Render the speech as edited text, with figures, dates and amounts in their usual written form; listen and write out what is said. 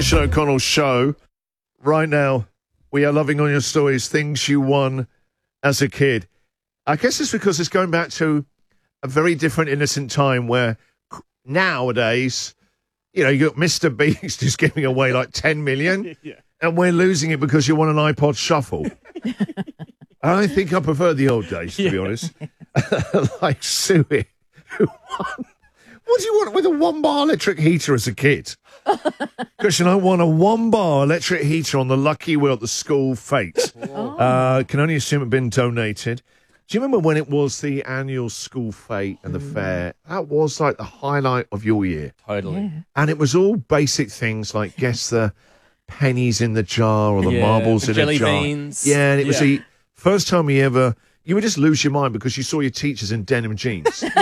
Christian O'Connell show. Right now, we are loving on your stories, things you won as a kid. I guess it's because it's going back to a very different, innocent time where nowadays, you know, you got Mr. Beast who's giving away like 10 million, and we're losing it because you want an iPod Shuffle. I think I prefer the old days, to be honest. Like Suey, who won. What do you want with a 1-bar electric heater as a kid? Christian, I won a 1-bar electric heater on the lucky wheel at the school fete. Can only assume it had been donated. Do you remember when it was the annual school fete and the fair? That was like the highlight of your year. Totally. Yeah. And it was all basic things like guess the pennies in the jar or the marbles the in jelly a jar. beans. Yeah, and it was the first time you would just lose your mind because you saw your teachers in denim jeans.